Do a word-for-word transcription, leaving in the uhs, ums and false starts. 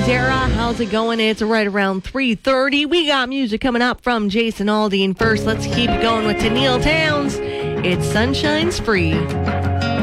Sarah, how's it going? It's right around three thirty. We got music coming up from Jason Aldean. First, let's keep it going with Tennille Townes. It's Sunshine's Free.